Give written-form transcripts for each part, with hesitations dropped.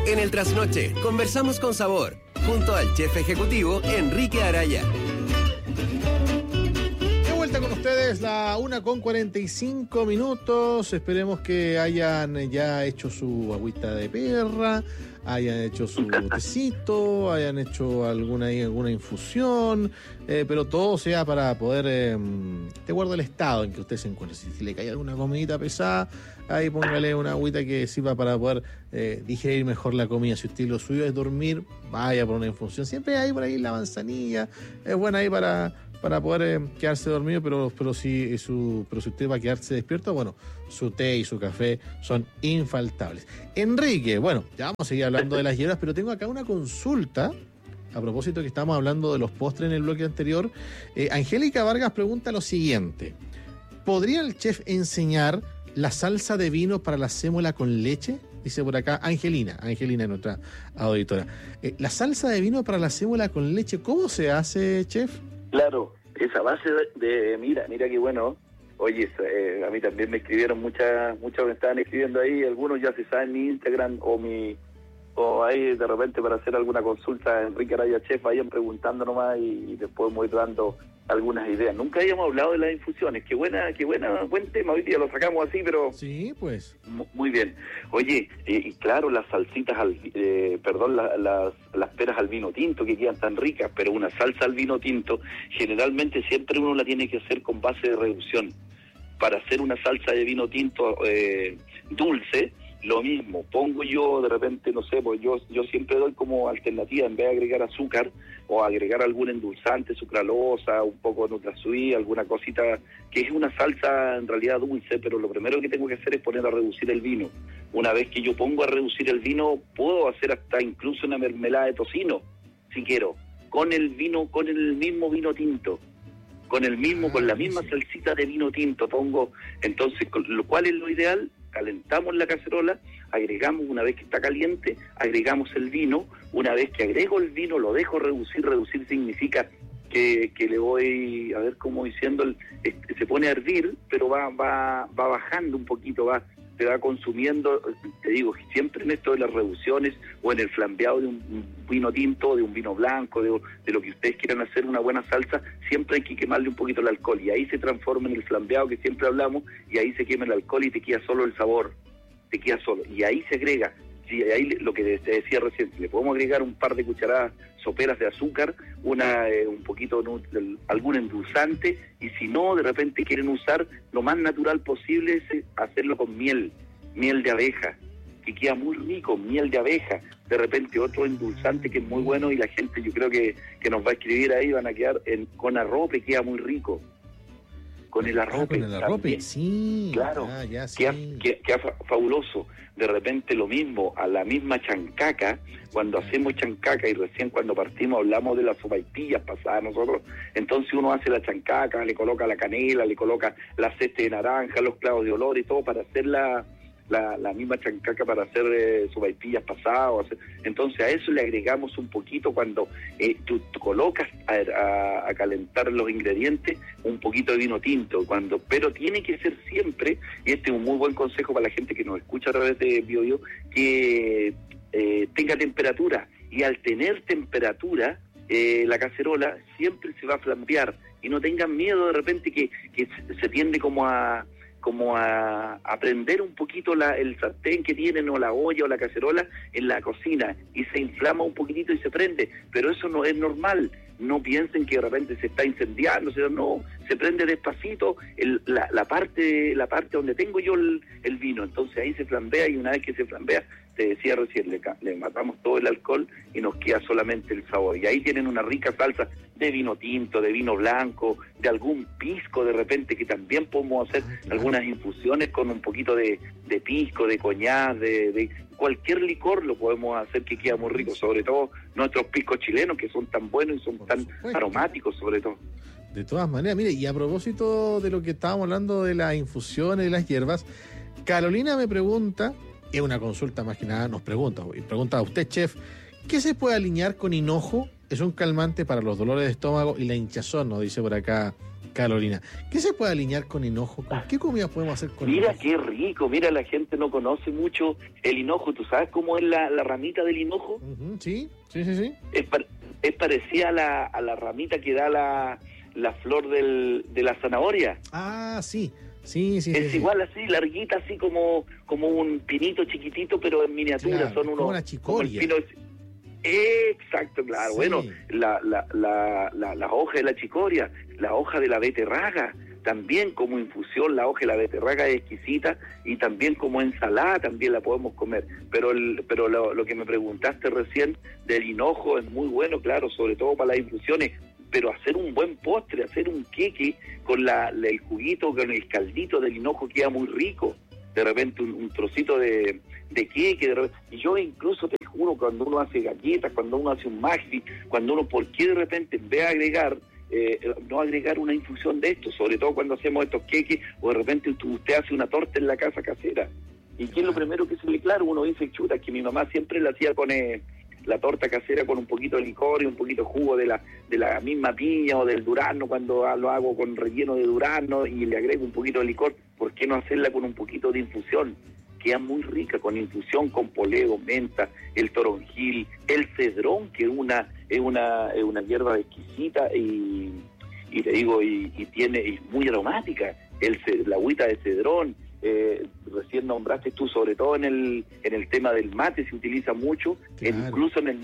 En el Trasnoche, conversamos con sabor, junto al chef ejecutivo Enrique Araya. De vuelta con ustedes, la 1:45. Esperemos que hayan ya hecho su agüita de perra, hayan hecho su tecito, hayan hecho alguna infusión, pero todo sea para poder, de acuerdo al estado en que usted se encuentre. Si le cae alguna comidita pesada, ahí póngale una agüita que sirva para poder digerir mejor la comida. Si usted lo suyo es dormir, vaya por una infusión. Siempre hay por ahí la manzanilla, es buena ahí para poder quedarse dormido, pero si usted va a quedarse despierto, bueno, su té y su café son infaltables. Enrique, bueno, ya vamos a seguir hablando de las hierbas, pero tengo acá una consulta. A propósito que estábamos hablando de los postres en el bloque anterior, Angélica Vargas pregunta lo siguiente: ¿podría el chef enseñar la salsa de vino para la sémola con leche? Dice por acá Angelina, nuestra auditora. La salsa de vino para la sémola con leche, ¿cómo se hace, chef? Claro, esa base mira qué bueno. Oye, a mí también me escribieron muchos me estaban escribiendo ahí, algunos ya se saben mi Instagram o ahí de repente para hacer alguna consulta, Enrique Araya Chef, vayan preguntando nomás y después voy dando algunas ideas. Nunca habíamos hablado de las infusiones, qué buen tema, hoy día lo sacamos así, pero... Sí, pues. Muy bien. Oye, y claro, las salsitas, las peras al vino tinto que quedan tan ricas, pero una salsa al vino tinto, generalmente siempre uno la tiene que hacer con base de reducción. Para hacer una salsa de vino tinto dulce, lo mismo, pongo yo de repente, no sé, pues yo siempre doy como alternativa, en vez de agregar azúcar o agregar algún endulzante, sucralosa, un poco de NutraSweet, alguna cosita, que es una salsa en realidad dulce, pero lo primero que tengo que hacer es poner a reducir el vino. Una vez que yo pongo a reducir el vino, puedo hacer hasta incluso una mermelada de tocino, si quiero, con el mismo vino tinto. Con la misma salsita de vino tinto pongo, entonces, ¿cuál es lo ideal? Calentamos la cacerola, agregamos, una vez que está caliente, agregamos el vino. Una vez que agrego el vino, lo dejo reducir significa que le voy, a ver cómo diciendo, se pone a hervir, pero va bajando un poquito, se va consumiendo, te digo, siempre en esto de las reducciones o en el flambeado de un vino tinto, de un vino blanco, de lo que ustedes quieran hacer una buena salsa, siempre hay que quemarle un poquito el alcohol y ahí se transforma en el flambeado que siempre hablamos y ahí se quema el alcohol y te queda solo el sabor, y ahí se agrega, sí, ahí lo que te decía recién, le podemos agregar un par de cucharadas soperas de azúcar, un poquito algún endulzante, y si no, de repente quieren usar lo más natural posible, es hacerlo con miel de abeja, que queda muy rico, miel de abeja, de repente otro endulzante que es muy bueno, y la gente yo creo que nos va a escribir ahí, van a quedar con arrope, queda muy rico. Con el arrope. Con el arrope, sí. Claro, ya, sí. Queda fabuloso. De repente lo mismo, a la misma chancaca, cuando hacemos chancaca y recién cuando partimos hablamos de las sopaipillas pasadas nosotros, entonces uno hace la chancaca, le coloca la canela, le coloca la aceite de naranja, los clavos de olor y todo para hacer la misma chancaca, para hacer sopaipillas pasadas. Entonces a eso le agregamos un poquito cuando tú colocas a calentar los ingredientes un poquito de vino tinto, pero tiene que ser siempre, y este es un muy buen consejo para la gente que nos escucha a través de BioBio, que tenga temperatura, y al tener temperatura la cacerola siempre se va a flambear, y no tengan miedo de repente que se tiende como a prender un poquito el sartén que tienen, o la olla o la cacerola en la cocina, y se inflama un poquitito y se prende, pero eso no es normal. No piensen que de repente se está incendiando, no, se prende despacito la parte donde tengo yo el vino, entonces ahí se flambea, y una vez que se flambea, te decía recién, le matamos todo el alcohol y nos queda solamente el sabor, y ahí tienen una rica salsa de vino tinto, de vino blanco, de algún pisco de repente, que también podemos hacer algunas infusiones con un poquito de pisco, de coñac, de cualquier licor lo podemos hacer, que queda muy rico, sobre todo nuestros piscos chilenos, que son tan buenos y son tan aromáticos sobre todo. De todas maneras, mire, y a propósito de lo que estábamos hablando de las infusiones, de las hierbas, Carolina me pregunta, es una consulta más que nada, nos pregunta a usted, chef, ¿qué se puede alinear con hinojo? Es un calmante para los dolores de estómago y la hinchazón, nos dice por acá Carolina. ¿Qué se puede alinear con hinojo? ¿Con qué comida podemos hacer con Mira hinojo? qué rico, mira, la gente no conoce mucho el hinojo. ¿Tú sabes cómo es la ramita del hinojo? Ujú, sí. Es parecida a la ramita que da la flor de la zanahoria. Ah, sí. Sí. Es igual así, larguita, así como un pinito chiquitito, pero en miniatura. Claro, Son unos, como una chicoria. Exacto, claro. Sí. Bueno, la hoja de la chicoria, la hoja de la beterraga, también como infusión, la hoja de la beterraga es exquisita, y también como ensalada también la podemos comer. Pero lo que me preguntaste recién del hinojo es muy bueno, claro, sobre todo para las infusiones. Pero hacer un buen postre, hacer un queque con el juguito, con el caldito del hinojo queda muy rico. De repente un trocito de queque, y yo incluso te juro, cuando uno hace galletas, cuando uno hace un maxi, ¿por qué de repente en vez de agregar, no agregar una infusión de esto? Sobre todo cuando hacemos estos queques, o de repente usted hace una torta en la casa casera. ¿Y qué es lo primero que se le claro? Uno dice, chuta, que mi mamá siempre la hacía con la torta casera con un poquito de licor y un poquito de jugo de la misma piña o del durazno, cuando lo hago con relleno de durazno y le agrego un poquito de licor. ¿Por qué no hacerla con un poquito de infusión? Queda muy rica con infusión, con poleo, menta, el toronjil, el cedrón, que es una hierba exquisita y te digo, y es muy aromática. La agüita de cedrón, recién nombraste tú, sobre todo en el tema del mate se utiliza mucho, claro. Incluso en el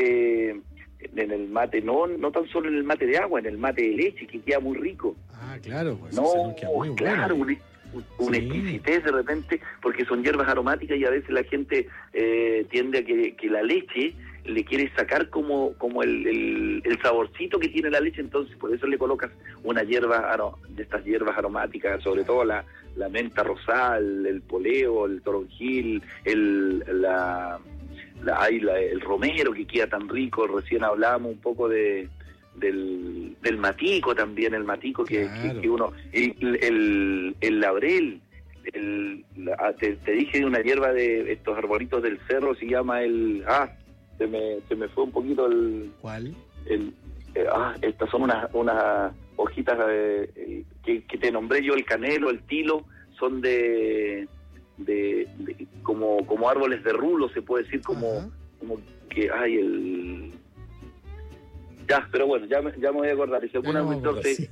mate no tan solo en el mate de agua, en el mate de leche, que queda muy rico. Ah, claro, pues No, queda muy claro, bueno. una Sí. exquisitez de repente, porque son hierbas aromáticas y a veces la gente tiende a que la leche le quiere sacar como el saborcito que tiene la leche, entonces por eso le colocas una hierba de estas hierbas aromáticas, sobre todo la menta rosada, el poleo, el toronjil, el romero, que queda tan rico. Recién hablábamos un poco del matico también, el matico que uno, el laurel, te dije de una hierba de estos arbolitos del cerro, se llama se me fue un poquito ¿Cuál? Estas son unas hojitas que te nombré yo, el canelo, el tilo, son de como árboles de rulo, se puede decir, como que hay pero bueno, ya me voy a acordar. Y si alguna vez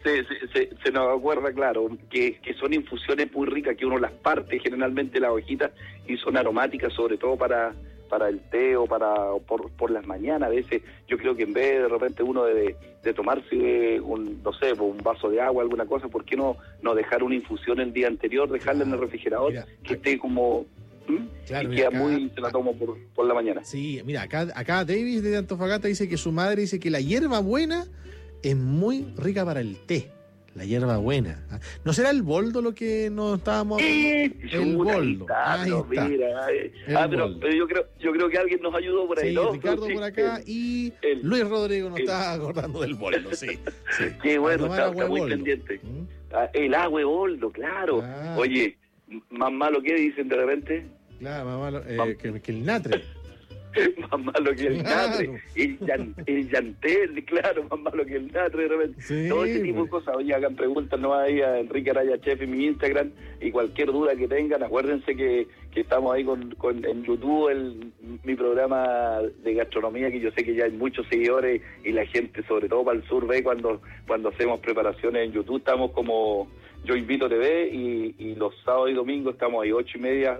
se nos acuerda, claro, que son infusiones muy ricas, que uno las parte generalmente las hojitas y son aromáticas, sobre todo para el té o por las mañanas. A veces yo creo que en vez de repente uno de tomarse un vaso de agua, alguna cosa, ¿por qué no dejar una infusión el día anterior, dejarla en el refrigerador, que esté como... Claro, y queda acá, se la tomo por la mañana. Sí, mira, acá Davis de Antofagasta dice que su madre dice que la hierba buena es muy rica para el té. La hierba buena. ¿No será el boldo lo que nos estábamos hablando? El boldo. Ahí está. Mira, pero yo creo que alguien nos ayudó por ahí, sí, ¿no? Ricardo por acá y Luis Rodrigo nos está acordando del boldo, sí. Qué bueno, está muy boldo. pendiente. El agua de boldo, claro. Oye, más malo que dicen de repente. Claro, más malo que el natre. Más malo que el natre, el llantel, claro, más malo que el natre de repente. Sí, todo ese tipo de cosas. Oye, hagan preguntas nomás ahí a Enrique Araya Chef en mi Instagram, y cualquier duda que tengan, acuérdense que estamos ahí en YouTube, mi programa de gastronomía, que yo sé que ya hay muchos seguidores, y la gente, sobre todo para el sur, ve cuando hacemos preparaciones en YouTube. Estamos como Yo Invito TV, y los sábados y domingos estamos ahí 8:30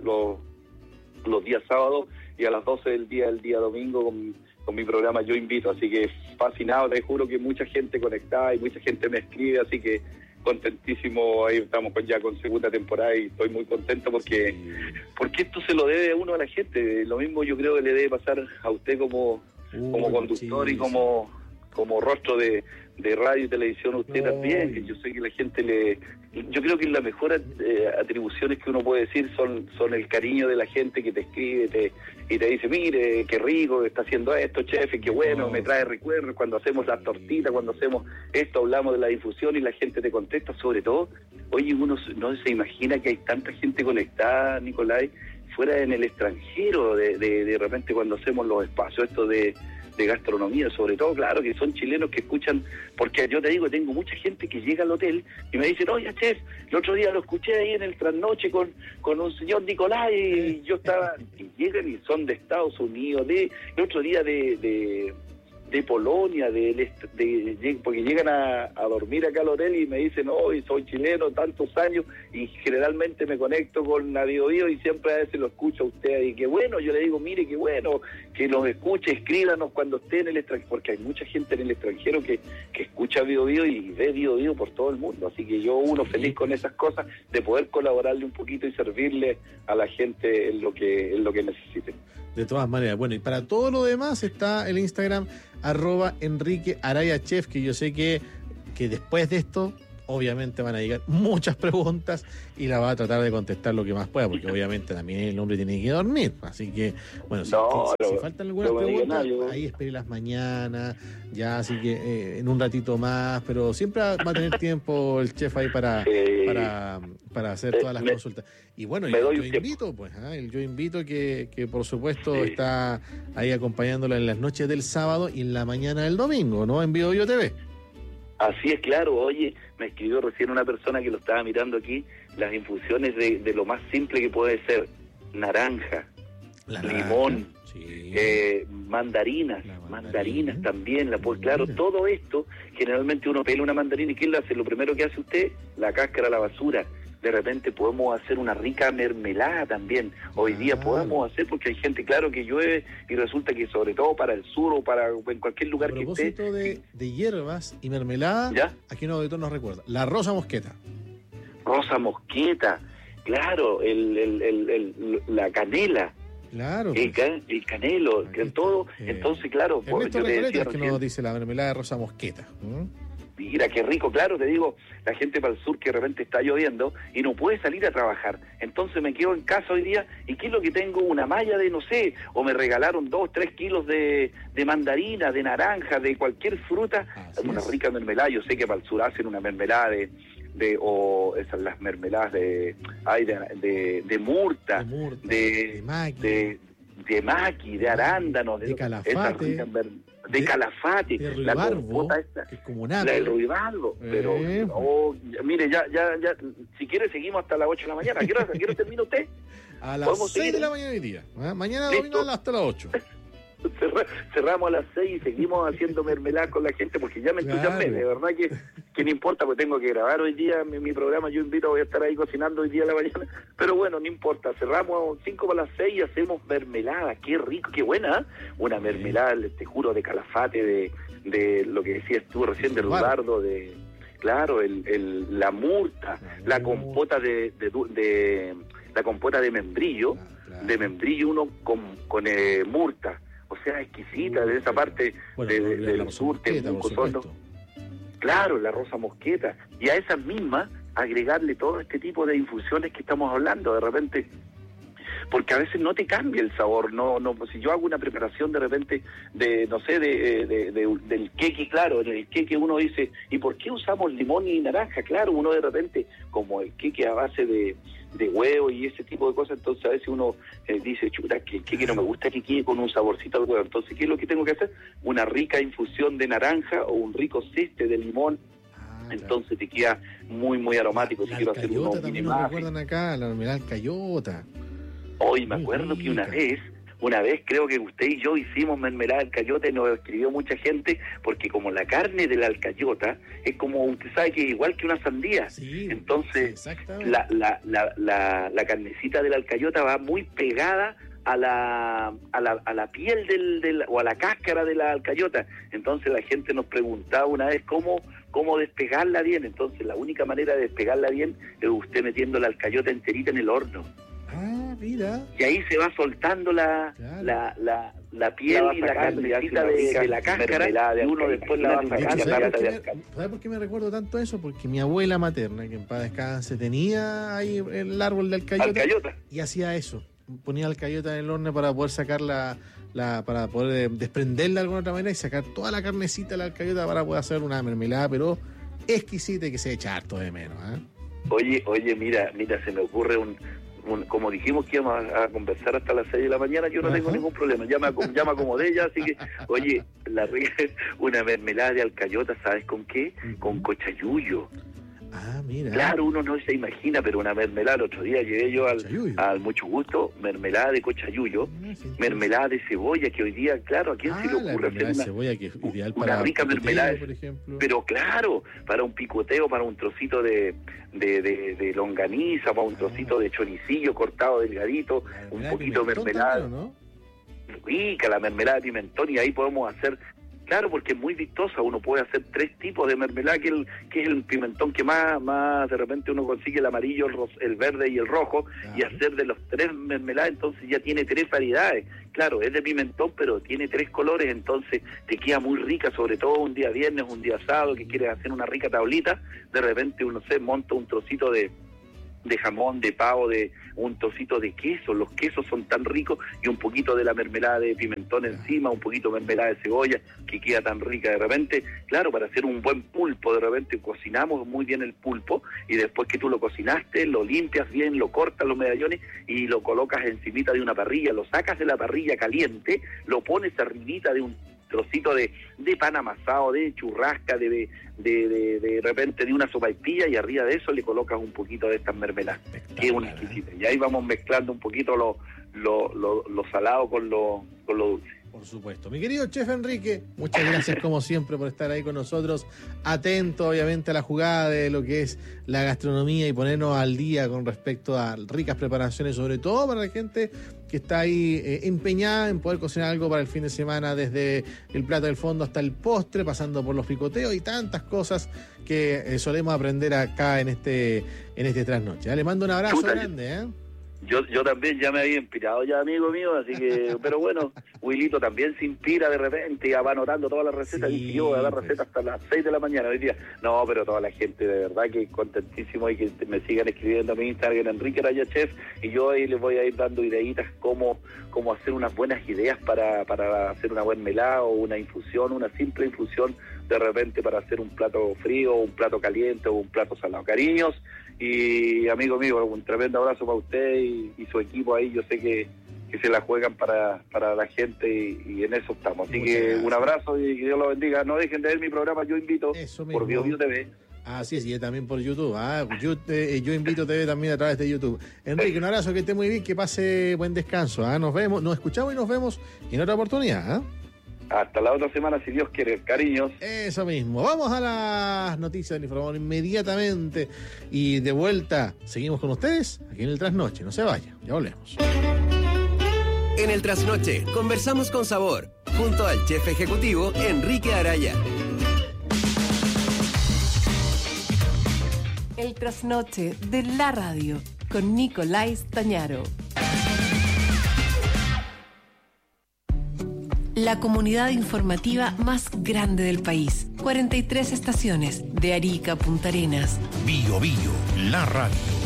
los días sábados, y a las 12 del día domingo con mi programa Yo Invito. Así que fascinado, te juro que mucha gente conectada y mucha gente me escribe, así que contentísimo. Ahí estamos con segunda temporada y estoy muy contento porque esto se lo debe uno a la gente. Lo mismo yo creo que le debe pasar a usted como conductor y como rostro de radio y televisión, usted también, que yo sé que la gente yo creo que las mejores atribuciones que uno puede decir son el cariño de la gente que te escribe y te dice, mire, qué rico que está haciendo esto, chef, qué bueno, me trae recuerdos cuando hacemos las tortitas, cuando hacemos esto, hablamos de la difusión y la gente te contesta. Sobre todo, oye, uno no se imagina que hay tanta gente conectada, Nicolai, fuera en el extranjero, de repente cuando hacemos los espacios estos de gastronomía, sobre todo, claro, que son chilenos que escuchan, porque yo te digo, tengo mucha gente que llega al hotel y me dicen, oye, chef, el otro día lo escuché ahí en el trasnoche con un señor Nicolás y yo estaba, y llegan y son de Estados Unidos, el otro día de Polonia, porque llegan a dormir acá al hotel y me dicen, hoy soy chileno, tantos años, y generalmente me conecto con la Bio y siempre a veces lo escucho a usted, y qué bueno, yo le digo, mire, qué bueno, que nos escuche, escríbanos cuando esté en el extranjero, porque hay mucha gente en el extranjero que escucha Bio y ve Bio por todo el mundo, así que yo feliz con esas cosas, de poder colaborarle un poquito y servirle a la gente en lo que necesiten. De todas maneras, bueno, y para todo lo demás está el Instagram @EnriqueArayaChef, que yo sé que después de esto obviamente van a llegar muchas preguntas y la va a tratar de contestar lo que más pueda, porque obviamente también el hombre tiene que dormir, así que bueno, si faltan algunas preguntas, ahí espere las mañanas, ya, así que en un ratito más, pero siempre va a tener tiempo el chef ahí para hacer todas las consultas. Y bueno, yo invito que por supuesto está ahí acompañándola en las noches del sábado y en la mañana del domingo, ¿no? En Bio TV. Así es, claro. Oye, me escribió recién una persona que lo estaba mirando aquí, las infusiones de lo más simple que puede ser: naranja, limón, sí, mandarinas también, claro, todo esto, generalmente uno pela una mandarina y ¿qué le hace? Lo primero que hace usted, la cáscara a la basura. De repente podemos hacer una rica mermelada también. Hoy día podemos hacer, porque hay gente, claro, que llueve y resulta que sobre todo para el sur o en cualquier lugar que esté. A propósito de hierbas y mermelada, ¿ya? Aquí un auditor nos recuerda, la rosa mosqueta. Rosa mosqueta, claro, la canela. Claro. El canelo, que todo. Entonces, claro, yo le decía que nos dice la mermelada de rosa mosqueta. Mira, qué rico, claro, te digo, la gente para el sur que de repente está lloviendo y no puede salir a trabajar, entonces me quedo en casa hoy día y ¿qué es lo que tengo? Una malla de, no sé, o me regalaron 2-3 kilos de mandarina, de naranja, de cualquier fruta, una rica mermelada. Yo sé que para el sur hacen una mermelada o esas las mermeladas de murta, de maqui, de arándanos, de calafate, de calafate, la compota esta, que es como un apio, el ruibarbo, pero mire, ya, si quiere seguimos hasta las 8 de la mañana. ¿A qué hora termina usted? A las 6 de la mañana hoy día, mañana domingo hasta las 8. Cerramos a las 6 y seguimos haciendo mermelada con la gente, porque ya me entusiasmé, de verdad que no importa, porque tengo que grabar hoy día mi programa. Yo voy a estar ahí cocinando hoy día a la mañana, pero bueno, no importa, cerramos 5 para las 6 y hacemos mermelada. Qué rico, qué buena, una mermelada, te juro, de calafate, de lo que decías tú recién, del ruibarbo, claro, la murta, la compota la compota de membrillo, uno con murta. O sea, exquisita, de esa parte del sur, claro, la rosa mosqueta, y a esas mismas agregarle todo este tipo de infusiones que estamos hablando, de repente, porque a veces no te cambia el sabor. No, si yo hago una preparación de repente del queque, claro, en el queque uno dice, ¿y por qué usamos limón y naranja? Claro, uno de repente, como el queque a base de huevo y ese tipo de cosas, entonces a veces uno dice, chuta, que el queque no me gusta que quede con un saborcito al huevo, entonces ¿qué es lo que tengo que hacer? Una rica infusión de naranja o un rico ceste de limón. Entonces te queda muy, muy aromático. Si quiero hacer uno también nos recuerdan acá, la mermelada alcayota. Hoy me acuerdo que una vez creo que usted y yo hicimos mermelada de alcayota y nos escribió mucha gente, porque como la carne de la alcayota es como, usted sabe que es igual que una sandía, entonces la carnecita de la alcayota va muy pegada a la piel o a la cáscara de la alcayota. Entonces la gente nos preguntaba una vez cómo despegarla bien. Entonces la única manera de despegarla bien es usted metiendo la alcayota enterita en el horno. Mira. Y ahí se va soltando la piel y la carnecita de la cáscara, y uno después la va sacando. ¿Sabes por qué me recuerdo tanto eso? Porque mi abuela materna, que en paz descanse, tenía ahí el árbol de alcayota. Y hacía eso. Ponía alcayota en el horno para poder sacarla, para poder desprenderla de alguna otra manera y sacar toda la carnecita de la alcayota para poder hacer una mermelada, pero exquisita, y que se echa harto de menos. Oye, mira, se me ocurre como dijimos que íbamos a conversar hasta las 6 de la mañana, yo no tengo ningún problema, ya me acomodé ya, así que, oye, una mermelada de alcayota, ¿sabes con qué? Con cochayuyo. Ah, mira. Claro, uno no se imagina, pero una mermelada, el otro día llegué yo al Mucho Gusto, mermelada de cochayuyo, mermelada de cebolla, que hoy día, claro, ¿a quién se le ocurre hacer una cebolla, que es ideal una para rica mermelada, por ejemplo? Pero claro, para un picoteo, para un trocito de longaniza, para un trocito de choricillo cortado delgadito, un poquito de mermelada, también, ¿no? Rica la mermelada de pimentón, y ahí podemos hacer. Claro, porque es muy vistosa, uno puede hacer 3 tipos de mermelada, que es el pimentón que más de repente uno consigue, el amarillo, el verde y el rojo, y hacer de los 3 mermeladas, entonces ya tiene 3 variedades. Claro, es de pimentón, pero tiene 3 colores, entonces te queda muy rica, sobre todo un día viernes, un día sábado, que quieres hacer una rica tablita, de repente uno monta un trocito de jamón, de pavo, de un trocito de queso. Los quesos son tan ricos, y un poquito de la mermelada de pimentón encima, un poquito de mermelada de cebolla, que queda tan rica. De repente, claro, para hacer un buen pulpo, de repente cocinamos muy bien el pulpo, y después que tú lo cocinaste, lo limpias bien, lo cortas los medallones y lo colocas encimita de una parrilla, lo sacas de la parrilla caliente, lo pones arribita de un trocito de pan amasado, de churrasca, de repente de una sopaipilla, y arriba de eso le colocas un poquito de estas mermeladas, que es una exquisita. Y ahí vamos mezclando un poquito lo salado con lo dulce. Por supuesto. Mi querido chef Enrique, muchas gracias como siempre por estar ahí con nosotros, atento obviamente a la jugada de lo que es la gastronomía y ponernos al día con respecto a ricas preparaciones, sobre todo para la gente que está ahí empeñada en poder cocinar algo para el fin de semana, desde el plato del fondo hasta el postre, pasando por los picoteos y tantas cosas que solemos aprender acá en este trasnoche. Le mando un abrazo grande, Yo también ya me había inspirado ya, amigo mío, así que, pero bueno, Wilito también se inspira de repente, ya va anotando todas las recetas, y yo voy a dar recetas hasta las 6 de la mañana hoy día. No, pero toda la gente de verdad que contentísimo, y que me sigan escribiendo a mi Instagram, Enrique Araya Chef, y yo ahí les voy a ir dando ideitas cómo hacer unas buenas ideas para hacer una buena melada o una infusión, una simple infusión, de repente para hacer un plato frío, un plato caliente o un plato salado. Cariños. Y amigo mío, un tremendo abrazo para usted y su equipo ahí. Yo sé que se la juegan para la gente, y en eso estamos. Así que un abrazo y que Dios lo bendiga. No dejen de ver mi programa Yo Invito por BioBio TV. Así es, y también por YouTube. Yo Invito TV también a través de YouTube. Enrique, un abrazo, que esté muy bien, que pase buen descanso. Nos vemos, nos escuchamos y nos vemos en otra oportunidad. Hasta la otra semana, si Dios quiere. Cariños. Eso mismo. Vamos a las noticias, le informamos inmediatamente. Y de vuelta, seguimos con ustedes aquí en el Trasnoche. No se vaya, ya volvemos. En el Trasnoche, conversamos con sabor, junto al chef ejecutivo Enrique Araya. El Trasnoche de la radio, con Nicolás Tañaro. La comunidad informativa más grande del país. 43 estaciones, de Arica a Punta Arenas. BioBio, la radio.